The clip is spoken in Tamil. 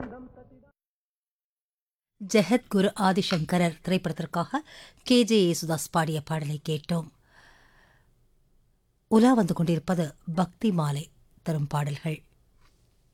ஜெகத்குரு ஆதிசங்கரர் திரைப்படத்திற்காக KJ யேசுதாஸ் பாடிய பாடலை கேட்டோம். உலா வந்து கொண்டிருப்பது பக்தி மாலை தரும் பாடல்கள்.